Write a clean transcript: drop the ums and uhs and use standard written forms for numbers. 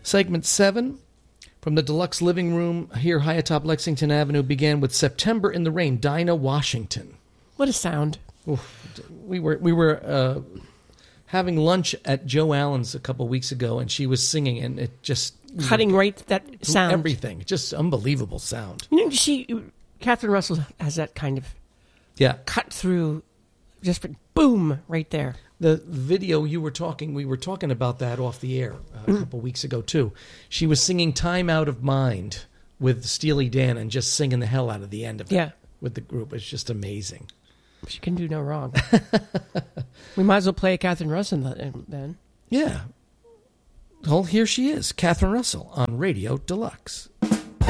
Segment 7 from the Deluxe Living Room here high atop Lexington Avenue began with September in the Rain, Dinah Washington. What a sound. Oof. We were having lunch at Joe Allen's a couple weeks ago, and she was singing, and it just... Cutting right that sound. Everything. Just unbelievable sound. Catherine Russell has that kind of cut through, just boom, right there. The video we were talking about that off the air a couple weeks ago, too. She was singing Time Out of Mind with Steely Dan and just singing the hell out of the end of it with the group. It's just amazing. She can do no wrong. We might as well play Catherine Russell then. Yeah. Well, here she is, Catherine Russell on Radio Deluxe.